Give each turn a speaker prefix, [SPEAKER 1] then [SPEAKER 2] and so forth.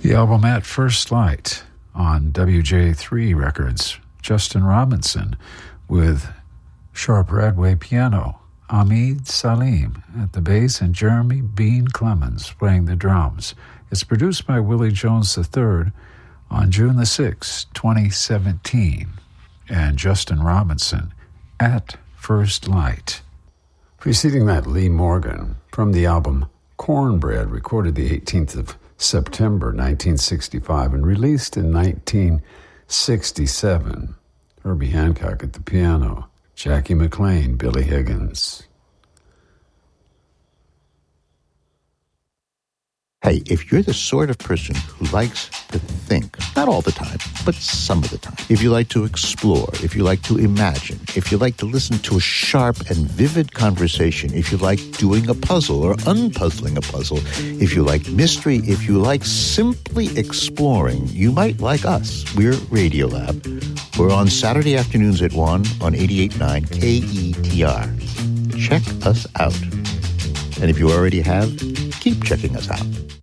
[SPEAKER 1] The album At First Light on WJ3 Records. Justin Robinson with Sharp Radway piano, Ahmed Salim at the bass, and Jeremy Bean Clemens playing the drums. It's produced by Willie Jones III on June the 6th, 2017. And Justin Robinson, At First Light. Preceding that, Lee Morgan from the album Cornbread, recorded the 18th of September 1965 and released in 1967. Herbie Hancock at the piano, Jackie McLean, Billy Higgins.
[SPEAKER 2] Hey, if you're the sort of person who likes to think, not all the time, but some of the time, if you like to explore, if you like to imagine, if you like to listen to a sharp and vivid conversation, if you like doing a puzzle or unpuzzling a puzzle, if you like mystery, if you like simply exploring, you might like us. We're Radiolab. We're on Saturday afternoons at 1 on 88.9 KETR. Check us out. And if you already have, keep checking us out.